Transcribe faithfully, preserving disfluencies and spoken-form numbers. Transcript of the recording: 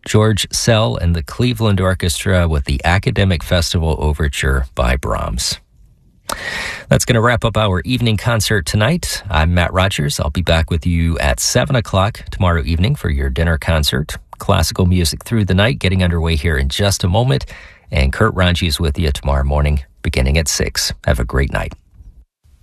George Szell and the Cleveland Orchestra with the Academic Festival Overture by Brahms. That's going to wrap up our evening concert tonight. I'm Matt Rogers. I'll be back with you at seven o'clock tomorrow evening for your dinner concert. Classical music through the night getting underway here in just a moment. And Kurt Ranji is with you tomorrow morning beginning at six. Have a great night.